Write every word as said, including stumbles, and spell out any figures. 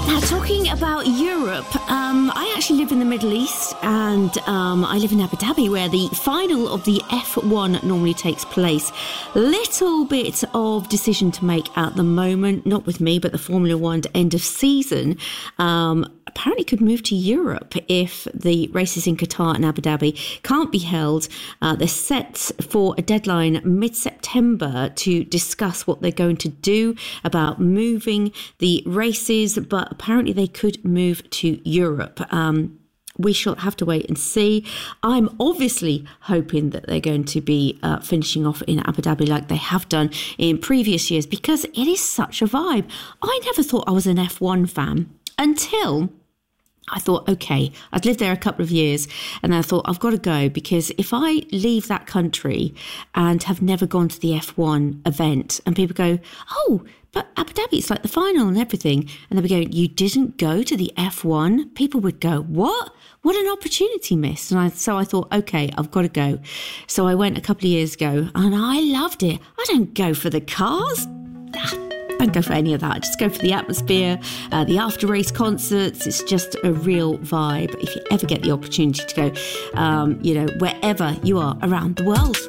Now, talking about Europe, um, I actually live in the Middle East, and um, I live in Abu Dhabi, where the final of the F one normally takes place. Little bit of decision to make at the moment, not with me, but the Formula One end of season. Um, apparently could move to Europe if the races in Qatar and Abu Dhabi can't be held. Uh, they're set for a deadline mid-September to discuss what they're going to do about moving the races, but apparently they could move to Europe. Um, we shall have to wait and see. I'm obviously hoping that they're going to be uh, finishing off in Abu Dhabi like they have done in previous years, because it is such a vibe. I never thought I was an F one fan until I thought, okay, I'd lived there a couple of years, and I thought, I've got to go, because if I leave that country and have never gone to the F one event, and people go, oh, but Abu Dhabi, it's like the final and everything, and they'd be going, you didn't go to the F one? People would go, what? What an opportunity missed. And I, so I thought, okay, I've got to go. So I went a couple of years ago, and I loved it. I don't go for the cars. Don't go for any of that. I just go for the atmosphere, uh, the after race concerts. It's just a real vibe. If you ever get the opportunity to go, um, you know, wherever you are around the world.